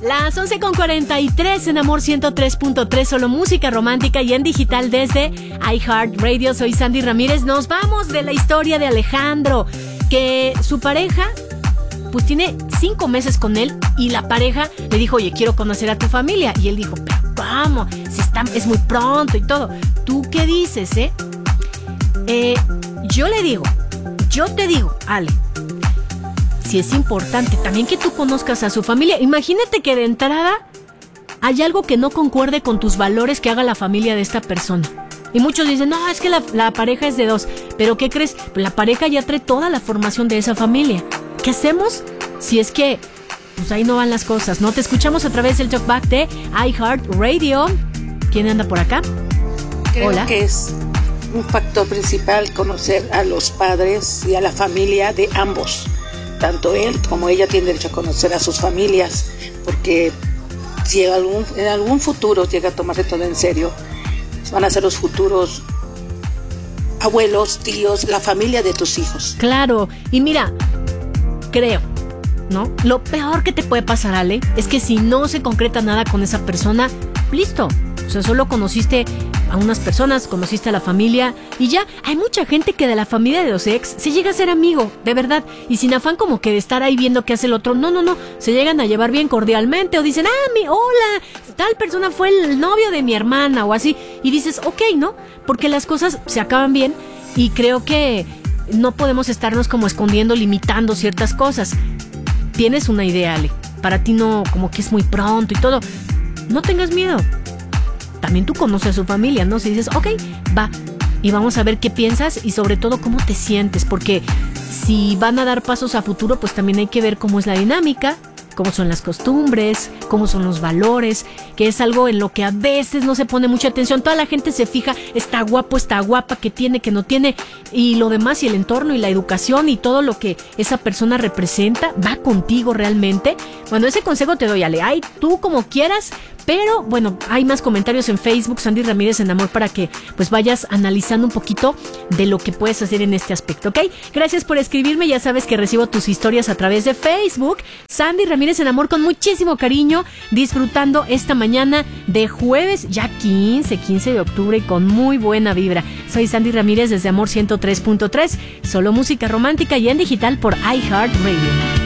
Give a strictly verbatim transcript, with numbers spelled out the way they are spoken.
Las once con cuarenta y tres en Amor ciento tres punto tres, solo música romántica y en digital desde iHeartRadio. Soy Sandy Ramírez. Nos vamos de la historia de Alejandro, que su pareja pues tiene cinco meses con él y la pareja le dijo, oye, quiero conocer a tu familia. Y él dijo, pero ¿cómo? Si está, es muy pronto y todo. ¿Tú qué dices, eh? eh yo le digo, yo te digo, Ale, si es importante también que tú conozcas a su familia. Imagínate que de entrada hay algo que no concuerde con tus valores que haga la familia de esta persona. Y muchos dicen, no, es que la, la pareja es de dos. ¿Pero qué crees? Pues la pareja ya trae toda la formación de esa familia. ¿Qué hacemos? Si es que pues ahí no van las cosas, ¿no? Te escuchamos a través del Talkback de iHeartRadio. ¿Quién anda por acá? Creo Hola. que es un factor principal conocer a los padres y a la familia de ambos. Tanto él como ella tienen derecho a conocer a sus familias, porque si en algún, en algún futuro llega a tomarse todo en serio, van a ser los futuros abuelos, tíos, la familia de tus hijos. Claro, y mira, creo, ¿no? Lo peor que te puede pasar, Ale, es que si no se concreta nada con esa persona, listo. O sea, solo conociste a unas personas, conociste a la familia y ya. Hay mucha gente que de la familia de los ex se llega a ser amigo, de verdad. Y sin afán como que de estar ahí viendo qué hace el otro. No, no, no. Se llegan a llevar bien cordialmente o dicen, ah, mi, hola, tal persona fue el novio de mi hermana o así. Y dices, ok, ¿no? Porque las cosas se acaban bien y creo que no podemos estarnos como escondiendo, limitando ciertas cosas. Tienes una idea, Ale. Para ti no, como que es muy pronto y todo. No tengas miedo. También tú conoces a su familia, ¿no? Si dices, ok, va, y vamos a ver qué piensas y sobre todo cómo te sientes, porque si van a dar pasos a futuro, pues también hay que ver cómo es la dinámica, cómo son las costumbres, cómo son los valores, que es algo en lo que a veces no se pone mucha atención. Toda la gente se fija, está guapo, está guapa, que tiene, que no tiene, y lo demás, y el entorno, y la educación, y todo lo que esa persona representa, va contigo realmente. Bueno, ese consejo te doy, Ale, ay, tú como quieras. Pero bueno, hay más comentarios en Facebook, Sandy Ramírez en Amor, para que pues vayas analizando un poquito de lo que puedes hacer en este aspecto, ¿ok? Gracias por escribirme, ya sabes que recibo tus historias a través de Facebook. Sandy Ramírez en Amor, con muchísimo cariño, disfrutando esta mañana de jueves, ya quince, quince de octubre, y con muy buena vibra. Soy Sandy Ramírez desde Amor ciento tres punto tres, solo música romántica y en digital por iHeartRadio.